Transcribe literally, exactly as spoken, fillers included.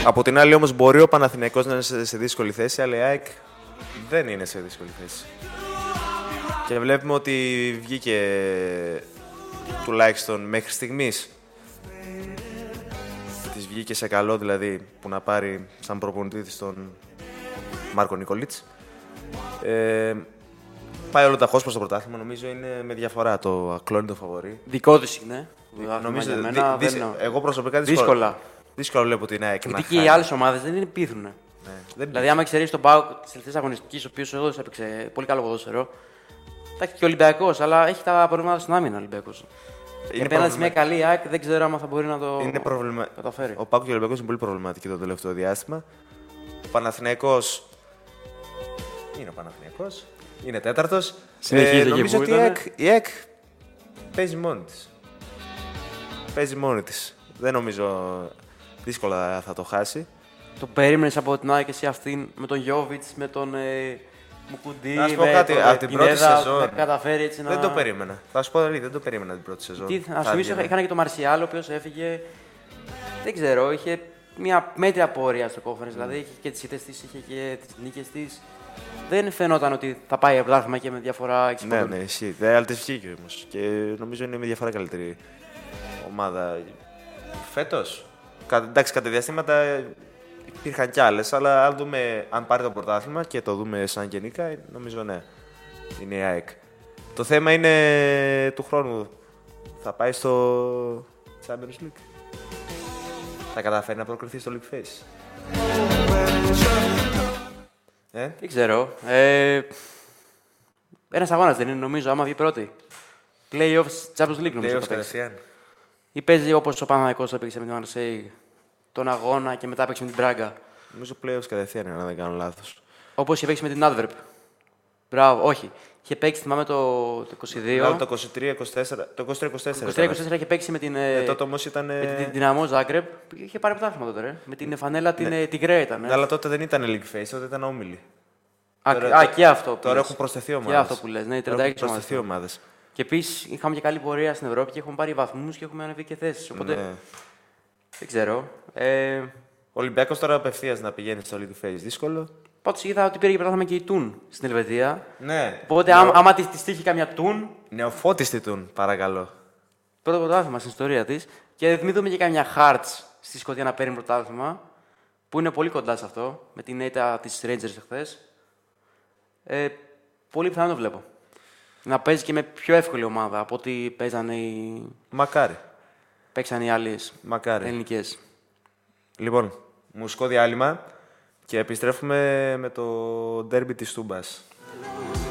Από την άλλη όμως μπορεί ο Παναθηναϊκός να είναι σε, σε δύσκολη θέση, αλλά η ΑΕΚ δεν είναι σε δύσκολη θέση. Και βλέπουμε ότι βγήκε τουλάχιστον μέχρι στιγμής. Της βγήκε σε καλό δηλαδή που να πάρει σαν προπονητή της τον Μάρκο Νικολίτς. Ε, πάει όλο ταχώς προς το πρωτάθλημα, νομίζω είναι με διαφορά το ακλόνητο φαβορί. Δικό της είναι. Νομίζω, για μένα, δι, δι, δεν... εγώ προσωπικά δύσκολα. δύσκολα. Δύσκολα βλέπω την ΑΕΚ. Γιατί και οι άλλες ομάδες δεν είναι πείθουν. Ναι, δεν δηλαδή, άμα εξαιρέσει τον ΠΑΟΚ τη τελευταία αγωνιστική, ο οποίος εδώ έπαιξε πολύ καλό ποδόσφαιρο. Τα έχει και ο Ολυμπιακός, αλλά έχει τα προβλήματα στην άμυνα ο Ολυμπιακός. Και απέναντι σε μια καλή ΑΕΚ δεν ξέρω αν θα μπορεί να το είναι προβλημα... καταφέρει. Ο ΠΑΟΚ και ο Ολυμπιακός είναι πολύ προβληματικοί το τελευταίο διάστημα. Ο Παναθηναϊκός είναι ο Παναθηναϊκός. Είναι τέταρτος. Ε, νομίζω ότι η ΑΕΚ, η ΑΕΚ παίζει μόνη της. Παίζει μόνη της. Δεν νομίζω δύσκολα θα το χάσει. Το περίμενες από την ΑΕΚ εσύ αυτήν με τον Γιώβιτς, με τον ε, Μουκουντή, να σου πω με κάτι, τον από την πρώτη σεζόν. Καταφέρει έτσι να... Δεν το περίμενα. Θα σου πω δηλαδή, δεν το περίμενα την πρώτη σεζόν. Τι, να σου θυμίσω, είχαν και τον Μαρσιάλ, ο οποίος έφυγε. Δεν ξέρω, είχε μια μέτρια πορεία στο conference. Mm. Δηλαδή είχε και τις ήττες της, είχε και τις νίκες της. Δεν φαινόταν ότι θα πάει από πρωτάθλημα και με διαφορά έξι Ναι, ναι, εσύ. Δεν αλλά βγήκε όμως. Και νομίζω είναι με διαφορά καλύτερη ομάδα. Φέτος. Κα, εντάξει, κατά διαστήματα υπήρχαν κι άλλες, αλλά αν δούμε, αν πάρει το πρωτάθλημα και το δούμε σαν γενικά, νομίζω ναι, είναι η ΑΕΚ. Το θέμα είναι του χρόνου. Θα πάει στο Champions League. Θα καταφέρει να προκριθεί στο League Face. Ε? Δεν ξέρω. Ε, ένας αγώνας δεν είναι, νομίζω, άμα βγει πρώτη. Play-offs Champions League, νομίζω. Play-offs κατευθείαν. Ή παίζει όπως ο Παναθηναϊκός έπαιξε με την Μαρσέη τον αγώνα και μετά παίξει με την Μπράγκα. Νομίζω play-offs κατευθείαν, αν δεν κάνω λάθος. Όπως είχε παίξει με την Adverb. Μπράβο, όχι. Είχε παίξει, θυμάμαι, το, το είκοσι δύο. Άλλο το είκοσι τρία είκοσι τέσσερα. Το είκοσι τρία είκοσι τέσσερα. Το είκοσι τρία είκοσι τέσσερα είχε παίξει με την. Ε, τότε όμως ήταν. Με την Δυναμό Ζάγκρεπ. Είχε πάρει πρωτάθλημα τότε. Ρε. Με την φανέλα την, ναι. την Γκρέ ήταν. Ναι, αλλά τότε δεν ήταν League Face, τότε ήταν όμιλοι. Α, τώρα, α, και αυτό. Τώρα έχουν προσθεθεί ομάδες. Και αυτό που λες. Ναι, τριάντα έξι προσθεθεί ομάδες. Και επίσης είχαμε και καλή πορεία στην Ευρώπη και έχουμε πάρει βαθμούς και έχουμε ανεβεί και θέσεις. Οπότε. Ναι. Δεν ξέρω. Ε... Ο Ολυμπιακός τώρα απευθείας να πηγαίνει στο League Face δύσκολο. Πάντως είδα ότι πήρε πρωτάθλημα και η Τούν στην Ελβετία. Ναι. Οπότε Νεο... άμα τη τύχει καμιά Τούν. Νεοφώτιστη Τούν, παρακαλώ. Πρώτο πρωτάθλημα στην ιστορία της. Και μην δούμε και καμιά Hearts στη Σκωτία να παίρνει πρωτάθλημα. Που είναι πολύ κοντά σε αυτό. Με την ήττα της Rangers εχθές. Ε, πολύ πιθανό το βλέπω. Να παίζει και με πιο εύκολη ομάδα από ό,τι παίζανε οι. Μακάρι. Παίξαν οι άλλες ελληνικές. Λοιπόν, μουσικό διάλειμμα και επιστρέφουμε με το ντέρμπι της Τούμπας.